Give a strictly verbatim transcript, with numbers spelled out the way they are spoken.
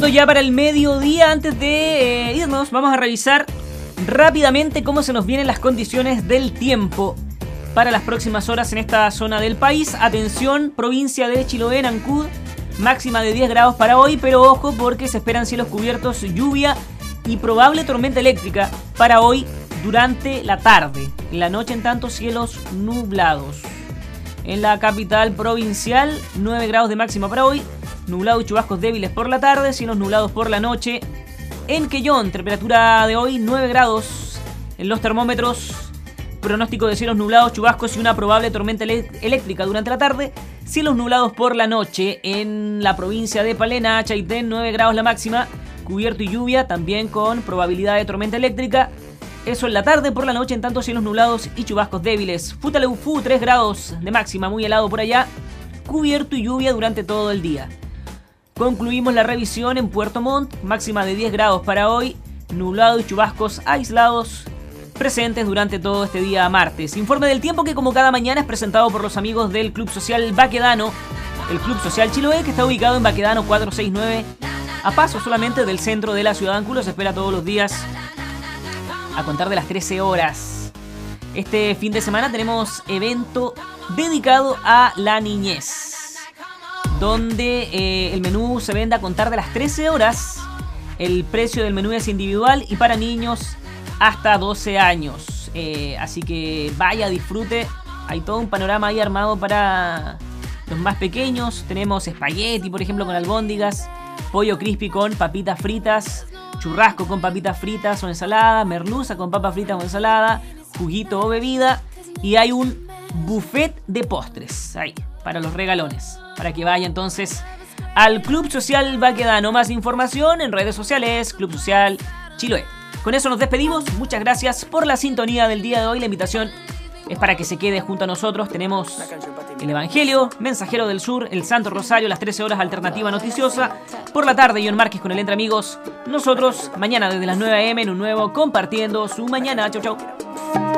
minutos ya para el mediodía. Antes de eh, irnos, vamos a revisar rápidamente cómo se nos vienen las condiciones del tiempo para las próximas horas en esta zona del país. Atención, provincia de Chiloé, Ancud, máxima de diez grados para hoy, pero ojo porque se esperan cielos cubiertos, lluvia y probable tormenta eléctrica para hoy durante la tarde. En la noche, en tanto, cielos nublados. En la capital provincial, nueve grados de máxima para hoy, nublado y chubascos débiles por la tarde, cielos nublados por la noche. En Quellón, temperatura de hoy nueve grados en los termómetros, pronóstico de cielos nublados, chubascos y una probable tormenta eléctrica durante la tarde, cielos nublados por la noche. En la provincia de Palena, Chaitén, nueve grados la máxima, cubierto y lluvia, también con probabilidad de tormenta eléctrica. Eso en la tarde, por la noche en tanto cielos nublados y chubascos débiles. Futaleufú, tres grados de máxima, muy helado por allá, cubierto y lluvia durante todo el día. Concluimos la revisión en Puerto Montt, máxima de diez grados para hoy, nublado y chubascos aislados presentes durante todo este día martes. Informe del tiempo que como cada mañana es presentado por los amigos del Club Social Baquedano, el Club Social Chiloé, que está ubicado en Baquedano cuatrocientos sesenta y nueve, a paso solamente del centro de la ciudad de Ancud. Se espera todos los días a contar de las trece horas. Este fin de semana tenemos evento dedicado a la niñez, donde eh, el menú se vende a contar de las trece horas. El precio del menú es individual y para niños hasta doce años. Eh, así que vaya, disfrute. Hay todo un panorama ahí armado para los más pequeños. Tenemos espagueti, por ejemplo, con albóndigas, pollo crispy con papitas fritas, churrasco con papitas fritas o ensalada, merluza con papas fritas o ensalada, juguito o bebida, y hay un buffet de postres ahí para los regalones, para que vaya entonces al Club Social Baquedano. Más información en redes sociales, Club Social Chiloé. Con eso nos despedimos. Muchas gracias por la sintonía del día de hoy. La invitación es para que se quede junto a nosotros. Tenemos el Evangelio, Mensajero del Sur, el Santo Rosario, las trece horas, Alternativa Noticiosa. Por la tarde, John Márquez con el Entre Amigos. Nosotros mañana desde las nueve a eme en un nuevo Compartiendo su Mañana. Chau, chau.